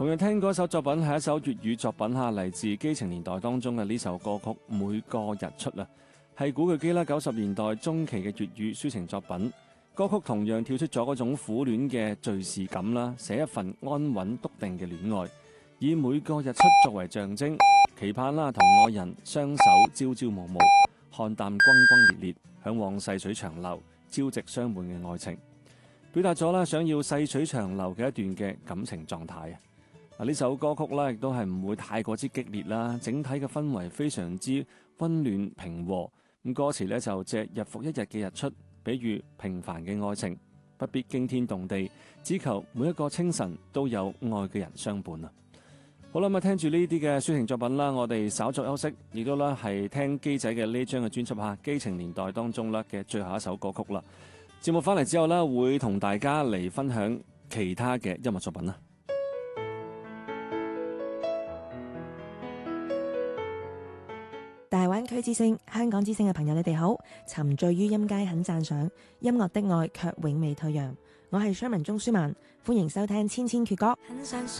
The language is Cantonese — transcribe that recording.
同樣聽過一首作品係一首粵語作品嚟自基情年代當中嘅呢首歌曲《每個日出》係古巨基啦90年代中期嘅粵語抒情作品。歌曲同樣跳出咗嗰種苦戀嘅敘事感啦，寫一份安穩篤定嘅戀愛，以每個日出作為象徵，期盼啦同愛人相守朝朝暮暮，看淡轟轟烈烈，向往細水長流朝夕相伴嘅愛情，表達咗啦想要細水長流嘅一段嘅感情狀態。呢首歌曲咧亦都係唔會太過之激烈啦，整體嘅氛圍非常之溫暖平和。咁歌詞咧就借日復一日嘅日出，比喻平凡嘅愛情，不必驚天動地，只求每一個清晨都有愛嘅人相伴啊！好啦，咁聽住呢啲嘅抒情作品啦，我哋稍作休息，亦都啦係聽基仔嘅呢張嘅專輯《基情年代》當中啦嘅最後一首歌曲啦。節目翻嚟之後呢，會同大家嚟分享其他嘅音樂作品啦。 大灣區之聲、香港之聲嘅朋友，你哋好！沉醉於音階很讚賞，音樂的愛卻永未退讓。我係 Sherman 鍾舒漫，歡迎收聽《千千闕歌》。很想